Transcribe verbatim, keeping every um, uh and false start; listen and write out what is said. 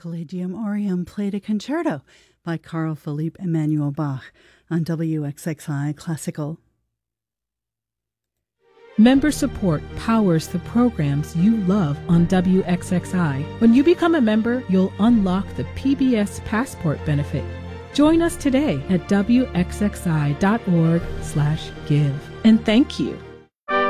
Collegium Aureum played a concerto by Carl Philipp Emanuel Bach on W X X I Classical. Member support powers the programs you love on W X X I. When you become a member, you'll unlock the P B S Passport benefit. Join us today at W X X I dot org slash give. And thank you.